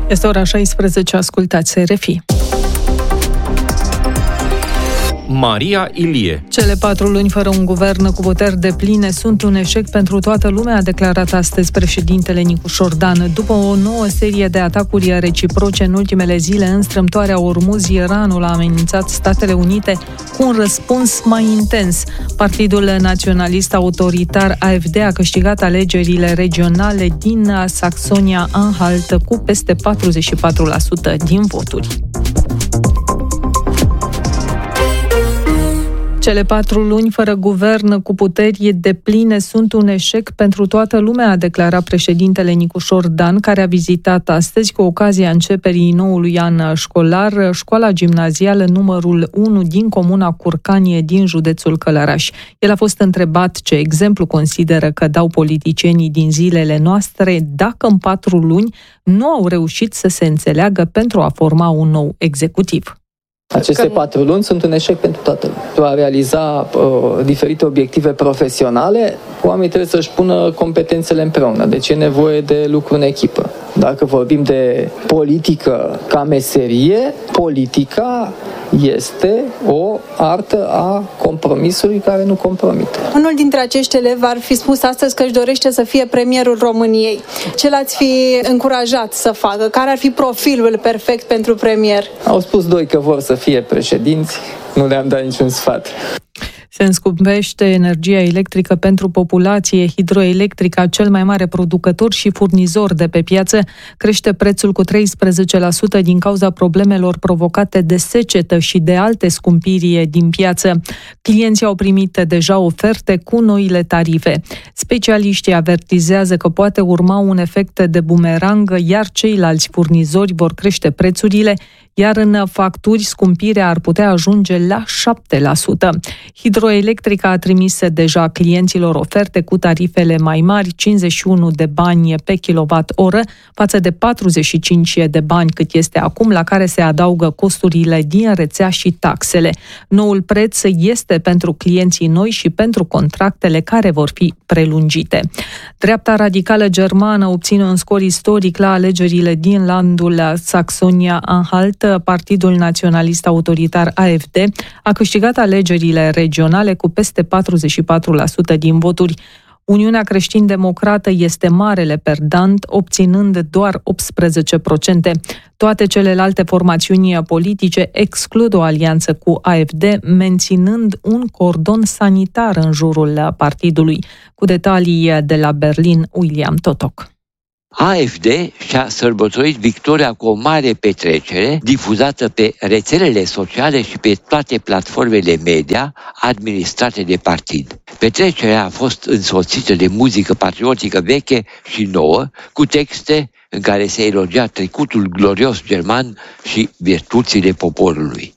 Este ora 16, ascultați RFI. Maria Ilie. Cele 4 luni fără un guvern cu puteri depline sunt un eșec pentru toată lumea, a declarat astăzi președintele Nicu Șordan. După o nouă serie de atacuri reciproce în ultimele zile în strâmtoarea Ormuz, Iranul a amenințat Statele Unite cu un răspuns mai intens. Partidul naționalist autoritar AfD a câștigat alegerile regionale din Saxonia-Anhalt cu peste 44% din voturi. Cele 4 luni fără guvern cu puteri depline sunt un eșec pentru toată lumea, a declarat președintele Nicu Șordan, care a vizitat astăzi, cu ocazia începerii noului an școlar, școala gimnazială numărul 1 din comuna Curcanie din județul Călăraș. El a fost întrebat ce exemplu consideră că dau politicienii din zilele noastre dacă în 4 luni nu au reușit să se înțeleagă pentru a forma un nou executiv. Aceste 4 luni sunt un eșec pentru toată lumea. Pentru a realiza diferite obiective profesionale, oamenii trebuie să-și pună competențele împreună. Deci e nevoie de lucru în echipă. Dacă vorbim de politică ca meserie, politica este o artă a compromisului care nu compromite. Unul dintre acești elevi ar fi spus astăzi că își dorește să fie premierul României. Ce l-ați fi încurajat să facă? Care ar fi profilul perfect pentru premier? Au spus 2 că vor să fie președinți, nu le-am dat niciun sfat. Se înscumpește energia electrică pentru populație. Hidroelectrica, cel mai mare producător și furnizor de pe piață, crește prețul cu 13% din cauza problemelor provocate de secetă și de alte scumpiri din piață. Clienții au primit deja oferte cu noile tarife. Specialiștii avertizează că poate urma un efect de bumerang, iar ceilalți furnizori vor crește prețurile, iar în facturi scumpirea ar putea ajunge la 7%. Hidroelectrica a trimis deja clienților oferte cu tarifele mai mari, 51 de bani pe kilowatt-oră, față de 45 de bani cât este acum, la care se adaugă costurile din rețea și taxele. Noul preț este pentru clienții noi și pentru contractele care vor fi prelungite. Dreapta radicală germană obține un scor istoric la alegerile din landul Saxonia-Anhalt. Partidul naționalist autoritar AfD a câștigat alegerile regionale cu peste 44% din voturi. Uniunea Creștin-Democrată este marele perdant, obținând doar 18%. Toate celelalte formațiuni politice exclud o alianță cu AfD, menținând un cordon sanitar în jurul partidului. Cu detalii de la Berlin, William Totok. AfD și-a sărbătorit victoria cu o mare petrecere difuzată pe rețelele sociale și pe toate platformele media administrate de partid. Petrecerea a fost însoțită de muzică patriotică veche și nouă, cu texte în care se elogia trecutul glorios german și virtuțile poporului.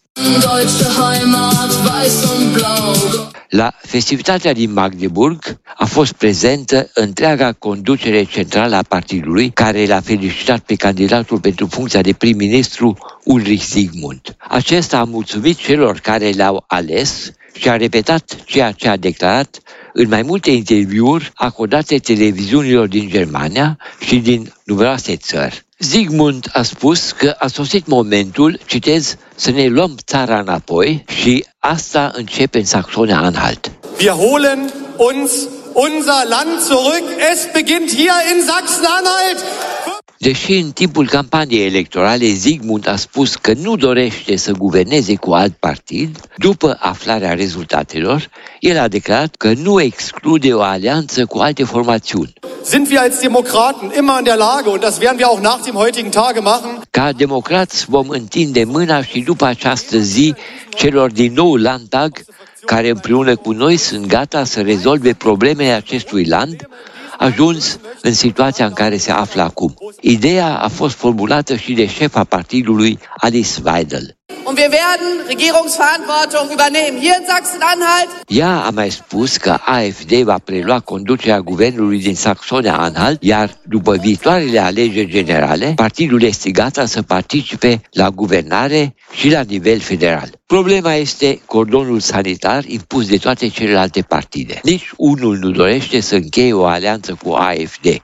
La festivitatea din Magdeburg a fost prezentă întreaga conducere centrală a partidului, care l-a felicitat pe candidatul pentru funcția de prim-ministru Ulrich Zygmunt. Acesta a mulțumit celor care l-au ales și a repetat ceea ce a declarat în mai multe interviuri acordate televiziunilor din Germania și din numeroase țări. Zygmunt a spus că a sosit momentul, citez, să ne luăm țara înapoi și asta începe în Saxonia-Anhalt. Wir holen uns unser Land zurück. Es beginnt hier in Sachsen-Anhalt. Deși în timpul campaniei electorale Zygmunt a spus că nu dorește să guverneze cu alt partid, după aflarea rezultatelor, el a declarat că nu exclude o alianță cu alte formațiuni. Sind wir als Demokraten immer in der Lage, und das werden wir auch nach dem heutigen Tage machen? Ca democrați vom întinde mâna și după această zi celor din nou Landtag, care împreună cu noi sunt gata să rezolve problemele acestui land, ajuns în situația în care se află acum. Ideea a fost formulată și de șefa partidului, Alice Weidel. Und wir werden Regierungsverantwortung übernehmen hier in Sachsen-Anhalt. Ea a mai spus că AfD va prelua conducerea guvernului din Saxonia-Anhalt, iar după viitoarele alegeri generale, partidul este gata să participe la guvernare și la nivel federal. Problema este cordonul sanitar impus de toate celelalte partide. Nici unul nu dorește să încheie o alianță cu AfD.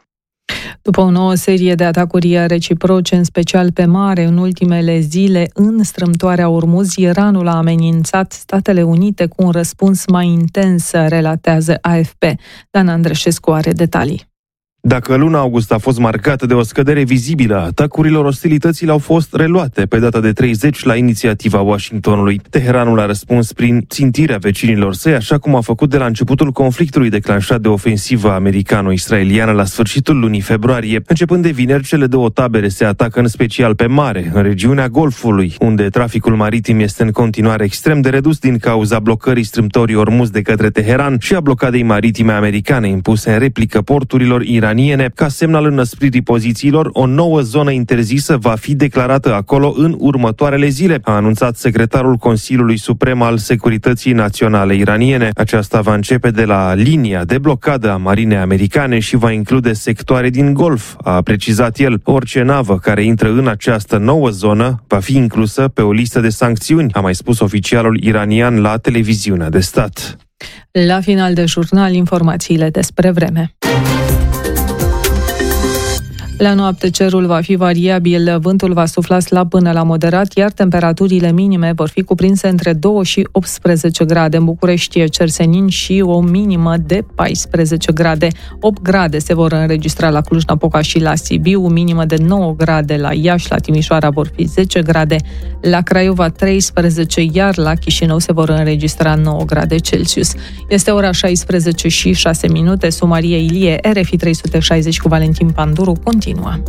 După o nouă serie de atacuri reciproce, în special pe mare, în ultimele zile, în strâmtoarea Ormuz, Iranul a amenințat Statele Unite cu un răspuns mai intens, relatează AFP. Dan Andreșescu are detalii. Dacă luna august a fost marcată de o scădere vizibilă a atacurilor, ostilitățile au fost reluate pe data de 30 la inițiativa Washingtonului. Teheranul a răspuns prin țintirea vecinilor săi, așa cum a făcut de la începutul conflictului declanșat de ofensivă americano-israeliană la sfârșitul lunii februarie. Începând de vineri, cele două tabere se atacă în special pe mare, în regiunea Golfului, unde traficul maritim este în continuare extrem de redus din cauza blocării strâmtorii Ormuz de către Teheran și a blocadei maritime americane impuse în replică porturilor iraniene. Ca semn al înăspririi pozițiilor, o nouă zonă interzisă va fi declarată acolo în următoarele zile, a anunțat secretarul Consiliului Suprem al Securității Naționale iraniene. Aceasta va începe de la linia de blocadă a marinei americane și va include sectoare din Golf, a precizat el. Orice navă care intră în această nouă zonă va fi inclusă pe o listă de sancțiuni, a mai spus oficialul iranian la televiziunea de stat. La final de jurnal, informațiile despre vreme. La noapte cerul va fi variabil, vântul va sufla slab până la moderat, iar temperaturile minime vor fi cuprinse între 2 și 18 grade. În București, cer senin și o minimă de 14 grade. 8 grade se vor înregistra la Cluj-Napoca și la Sibiu, minimă de 9 grade la Iași, la Timișoara vor fi 10 grade, la Craiova 13, iar la Chișinău se vor înregistra 9 grade Celsius. Este ora 16 și 6 minute, Maria Ilie, RFI 360 cu Valentin Panduru, continuă.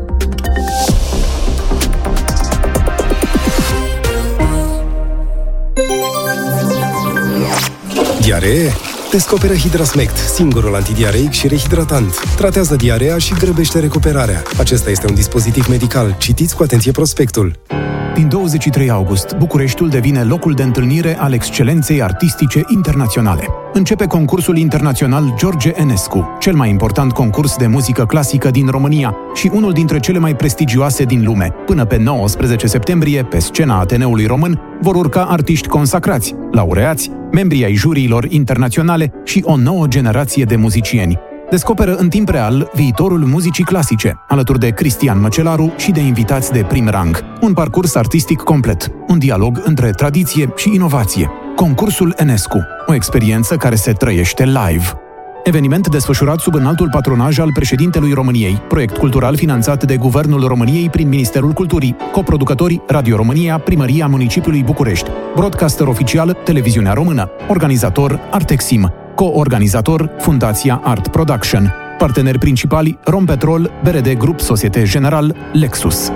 Diaree? Descoperă Hidrasmect, singurul antidiareic și rehidratant. Tratează diarea și grăbește recuperarea. Acesta este un dispozitiv medical. Citiți cu atenție prospectul. Din 23 august, Bucureștiul devine locul de întâlnire al excelenței artistice internaționale. Începe concursul internațional George Enescu, cel mai important concurs de muzică clasică din România și unul dintre cele mai prestigioase din lume. Până pe 19 septembrie, pe scena Ateneului Român, vor urca artiști consacrați, laureați, membrii ai juriilor internaționale și o nouă generație de muzicieni. Descoperă în timp real viitorul muzicii clasice, alături de Cristian Măcelaru și de invitați de prim rang. Un parcurs artistic complet, un dialog între tradiție și inovație. Concursul Enescu, o experiență care se trăiește live. Eveniment desfășurat sub înaltul patronaj al președintelui României, proiect cultural finanțat de Guvernul României prin Ministerul Culturii, coproducători Radio România, Primăria Municipiului București, broadcaster oficial Televiziunea Română, organizator Artexim, co-organizator Fundația Art Production, parteneri principali Rompetrol, BRD Grup Societe General, Lexus.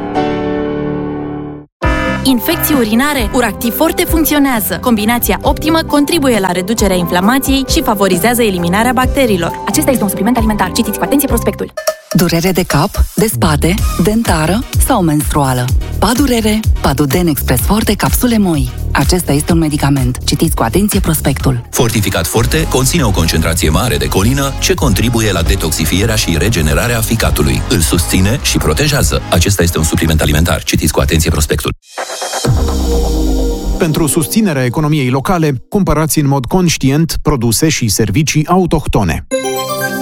Infecții urinare, Uractiv Forte funcționează. Combinația optimă contribuie la reducerea inflamației și favorizează eliminarea bacteriilor. Acesta este un supliment alimentar. Citiți cu atenție prospectul. Durere de cap, de spate, dentară sau menstruală. Padurere, Paduden Express Forte, capsule moi. Acesta este un medicament. Citiți cu atenție prospectul. Fortificat Forte conține o concentrație mare de colină ce contribuie la detoxifierea și regenerarea ficatului. Îl susține și protejează. Acesta este un supliment alimentar. Citiți cu atenție prospectul. Pentru susținerea economiei locale, cumpărați în mod conștient produse și servicii autohtone.